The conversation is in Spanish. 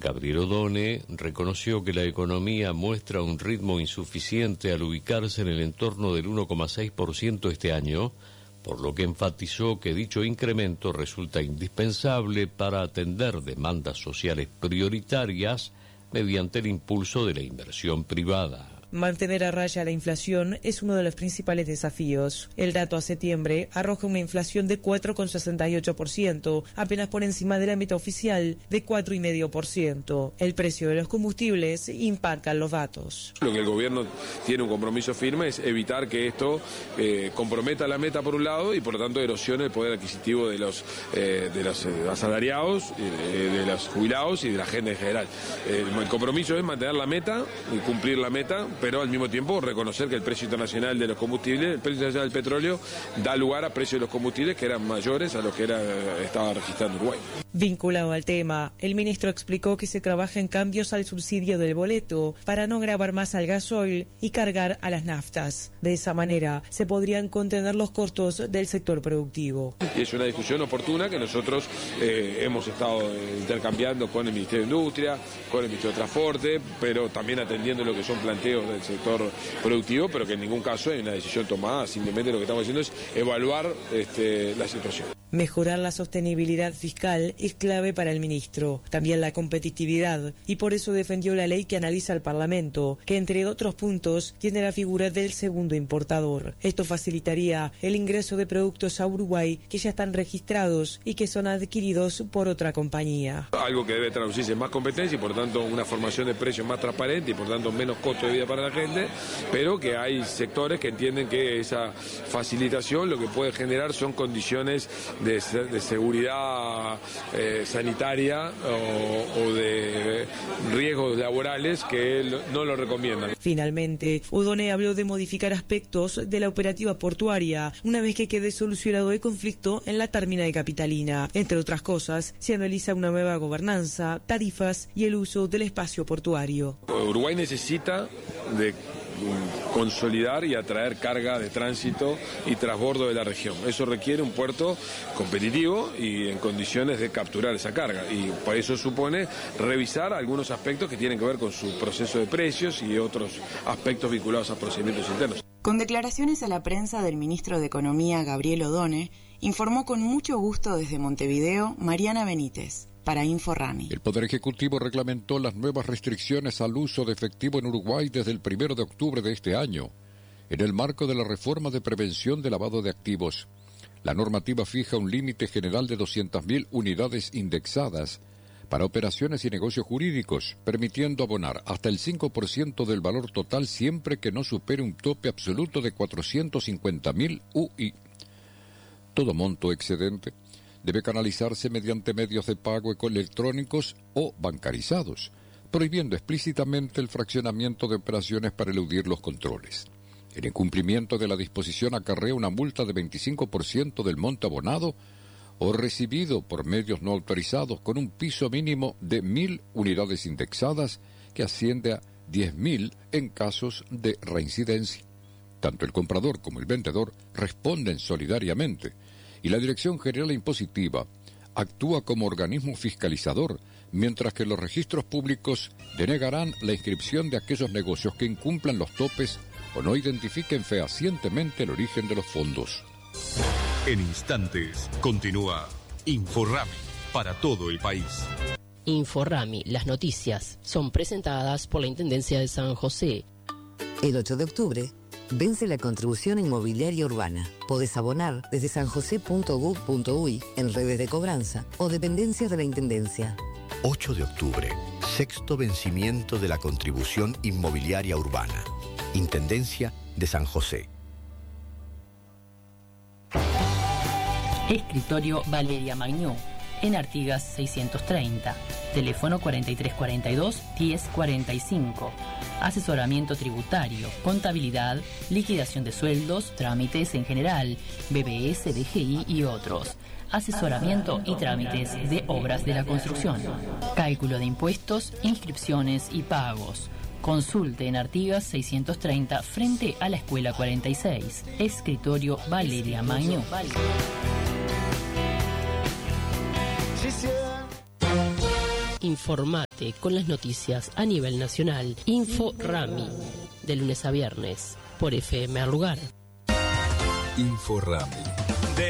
Gabriel Odone, reconoció que la economía muestra un ritmo insuficiente al ubicarse en el entorno del 1,6% este año, por lo que enfatizó que dicho incremento resulta indispensable para atender demandas sociales prioritarias mediante el impulso de la inversión privada. Mantener a raya la inflación es uno de los principales desafíos. El dato a septiembre arroja una inflación de 4,68%, apenas por encima de la meta oficial de 4,5%. El precio de los combustibles impacta los datos. Lo que el gobierno tiene un compromiso firme es evitar que esto comprometa la meta por un lado y por lo tanto erosione el poder adquisitivo de los asalariados, de los jubilados y de la gente en general. El compromiso es mantener la meta y cumplir la meta, pero al mismo tiempo reconocer que el precio internacional de los combustibles, el precio internacional del petróleo, da lugar a precios de los combustibles que eran mayores a los que estaba registrando Uruguay. Vinculado al tema, el ministro explicó que se trabaja en cambios al subsidio del boleto para no gravar más al gasoil y cargar a las naftas. De esa manera se podrían contener los costos del sector productivo. Es una discusión oportuna que nosotros hemos estado intercambiando con el Ministerio de Industria, con el Ministerio de Transporte, pero también atendiendo lo que son planteos del sector productivo, pero que en ningún caso hay una decisión tomada. Simplemente lo que estamos haciendo es evaluar la situación. Mejorar la sostenibilidad fiscal es clave para el ministro, también la competitividad, y por eso defendió la ley que analiza el Parlamento, que entre otros puntos tiene la figura del segundo importador. Esto facilitaría el ingreso de productos a Uruguay que ya están registrados y que son adquiridos por otra compañía. Algo que debe traducirse en más competencia y por tanto una formación de precios más transparente y por tanto menos costo de vida para la gente, pero que hay sectores que entienden que esa facilitación lo que puede generar son condiciones de seguridad sanitaria o de riesgos laborales que no lo recomiendan. Finalmente, Odone habló de modificar aspectos de la operativa portuaria una vez que quede solucionado el conflicto en la terminal capitalina. Entre otras cosas, se analiza una nueva gobernanza, tarifas y el uso del espacio portuario. Uruguay necesita de consolidar y atraer carga de tránsito y transbordo de la región. Eso requiere un puerto competitivo y en condiciones de capturar esa carga, y por eso supone revisar algunos aspectos que tienen que ver con su proceso de precios y otros aspectos vinculados a procedimientos internos. Con declaraciones a la prensa del ministro de Economía, Gabriel Odone, informó con mucho gusto desde Montevideo Mariana Benítez. Para InfoRami. El Poder Ejecutivo reglamentó las nuevas restricciones al uso de efectivo en Uruguay desde el 1 de octubre de este año, en el marco de la reforma de prevención de lavado de activos. La normativa fija un límite general de 200.000 unidades indexadas para operaciones y negocios jurídicos, permitiendo abonar hasta el 5% del valor total siempre que no supere un tope absoluto de 450.000 UI. Todo monto excedente debe canalizarse mediante medios de pago electrónicos o bancarizados, prohibiendo explícitamente el fraccionamiento de operaciones para eludir los controles. El incumplimiento de la disposición acarrea una multa de 25% del monto abonado o recibido por medios no autorizados, con un piso mínimo de 1.000 unidades indexadas que asciende a 10.000 en casos de reincidencia. Tanto el comprador como el vendedor responden solidariamente, y la Dirección General Impositiva actúa como organismo fiscalizador, mientras que los registros públicos denegarán la inscripción de aquellos negocios que incumplan los topes o no identifiquen fehacientemente el origen de los fondos. En instantes continúa InfoRami para todo el país. InfoRami, las noticias son presentadas por la Intendencia de San José. El 8 de octubre vence la contribución inmobiliaria urbana. Podés abonar desde sanjose.gov.uy en redes de cobranza o dependencias de la Intendencia. 8 de octubre, sexto vencimiento de la contribución inmobiliaria urbana. Intendencia de San José. Escritorio Valeria Magnó, en Artigas 630. Teléfono 4342-1045. Asesoramiento tributario, contabilidad, liquidación de sueldos, trámites en general, BBS, DGI y otros. Asesoramiento y trámites de obras de la construcción. Cálculo de impuestos, inscripciones y pagos. Consulte en Artigas 630 frente a la Escuela 46. Escritorio Valeria Magnó. Informate con las noticias a nivel nacional. InfoRami, de lunes a viernes, por FM Al Lugar. InfoRami.